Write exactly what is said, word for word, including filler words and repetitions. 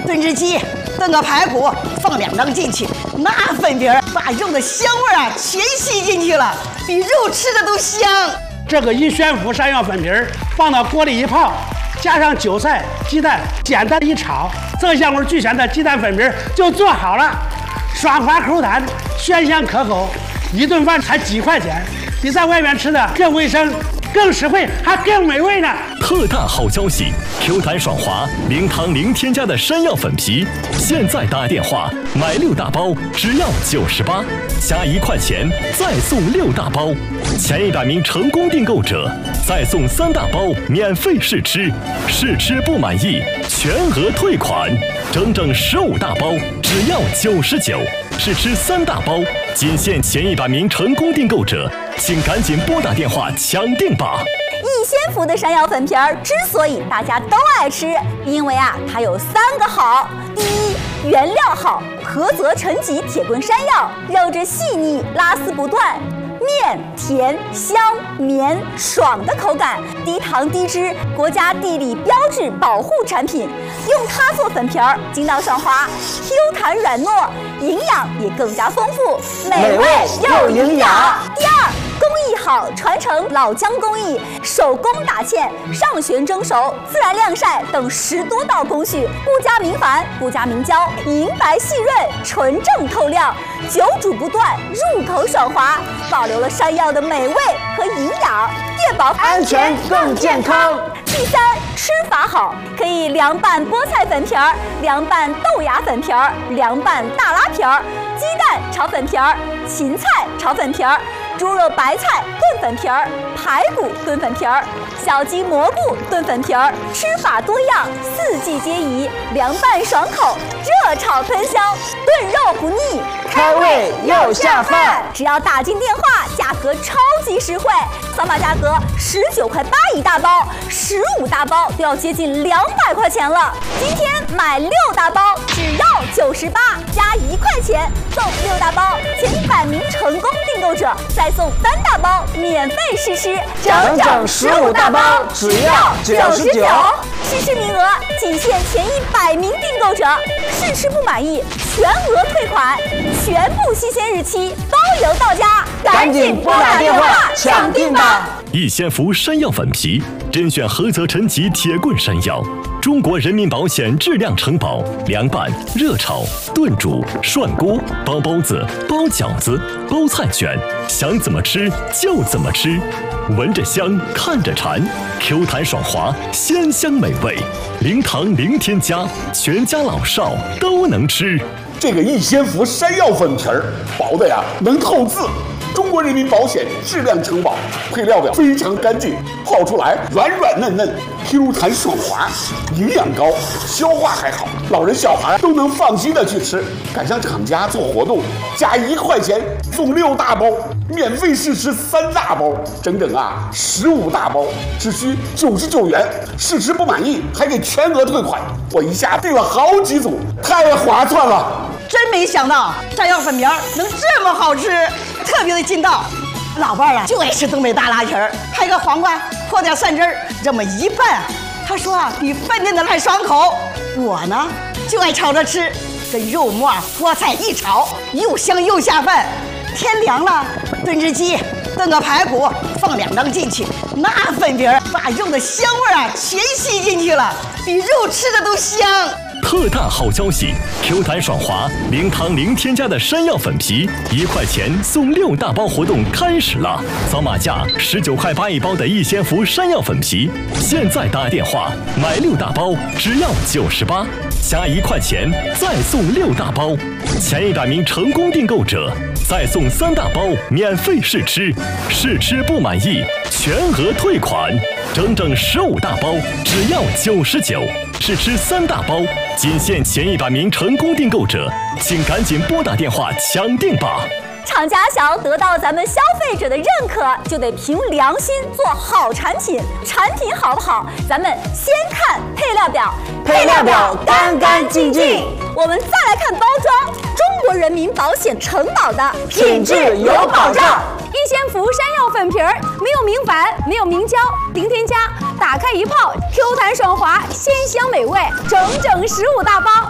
炖只鸡，炖个排骨，放两张进去，那粉皮儿把肉的香味啊全吸进去了，比肉吃的都香。 这个一宣府山药粉皮儿放到锅里一泡，加上韭菜、鸡蛋，简单一炒，增香味俱全的鸡蛋粉皮儿就做好了，爽滑口弹，鲜香可口，一顿饭才几块钱，比在外面吃的更卫生、更实惠，还更美味呢！ 特大好消息 ！Q 弹爽滑，零糖零添加的山药粉皮，现在打电话买六大包只要九十八，加一块钱再送六大包，前一百名成功订购者再送三大包免费试吃，试吃不满意全额退款，整整十五大包只要九十九，试吃三大包仅限前一百名成功订购者，请赶紧拨打电话抢订吧！ 逸仙福的山药粉皮儿之所以大家都爱吃，因为啊，它有三个好。第一，原料好，菏泽陈吉铁棍山药，肉质细腻，拉丝不断。面甜香绵爽的口感，低糖低脂，国家地理标志保护产品。用它做粉皮儿，筋道爽滑 ，Q 弹软糯，营养也更加丰富，美味又营养。第二，工艺好，传承老姜工艺，手工打芡、上旋蒸熟、自然晾晒等十多道工序，不加明矾，不加明胶，银白细润，纯正透亮，久煮不断，入口爽滑，保留了山药的美味和营养，确保安全更健康。 第三，吃法好，可以凉拌菠菜粉皮儿，凉拌豆芽粉皮儿，凉拌大拉皮儿，鸡蛋炒粉皮儿，芹菜炒粉皮儿，猪肉白菜炖粉皮儿，排骨炖粉皮儿，小鸡蘑菇炖粉皮儿，吃法多样，四季皆宜，凉拌爽口，热炒喷香，炖肉不腻， 开胃又下饭。 只要打进电话，价格超级实惠，扫码价格十九块八一大包，十五大包都要接近两百块钱了。今天买六大包只要九十八，加一块钱送六大包，前一百名成功订购者再送三大包免费试吃， 整整十五大包只要九十九。 试吃名额仅限前一百名订购者，试吃不满意全额退款，全部新鲜日期包邮到家， 赶紧拨打电话抢订吧！ 逸仙福山药粉皮，甄选菏泽陈吉铁棍山药，中国人民保险质量承保，凉拌、热炒、炖煮、涮锅，包包子、包饺子、包菜卷，想怎么吃就怎么吃，闻着香，看着馋 ，Q 弹爽滑，鲜香美味，零糖零添加，全家老少都能吃。 这个逸仙福山药粉皮儿薄的呀能透字，中国人民保险质量承保，配料表非常干净，泡出来软软嫩嫩 ，Q 弹爽滑，营养高，消化还好，老人小孩都能放心的去吃。赶上厂家做活动，加一块钱送六大包，免费试吃三大包，整整啊十五大包，只需九十九元，试吃不满意还给全额退款。我一下订了好几组，太划算了。 真没想到山药粉皮儿能这么好吃，特别的筋道。老伴儿啊就爱吃东北大拉皮儿，拍个黄瓜，泼点蒜汁儿，这么一拌，他说啊比饭店的还爽口。我呢就爱炒着吃，跟肉末、菠菜一炒，又香又下饭。天凉了，炖只鸡，炖个排骨，放两张进去，那粉皮儿把肉的香味啊全吸进去了，比肉吃的都香。 特大好消息 ！Q 弹爽滑，零糖零添加的山药粉皮，一块钱送六大包活动开始了！扫码价十九块八一包的逸仙福山药粉皮，现在打电话买六大包只要九十八，加一块钱再送六大包，前一百名成功订购者再送三大包免费试吃，试吃不满意全额退款，整整十五大包只要九十九。试吃三大包，仅限前一百名成功订购者，请赶紧拨打电话抢订吧！ 厂家想要得到咱们消费者的认可，就得凭良心做好产品。产品好不好，咱们先看配料表， 配料表干干净净。 我们再来看包装，中国人民保险承保的品质有保障。 逸仙福山药粉皮儿没有明矾，没有明胶，零添加，打开一泡 ，Q 弹爽滑，鲜香美味，整整十五大包，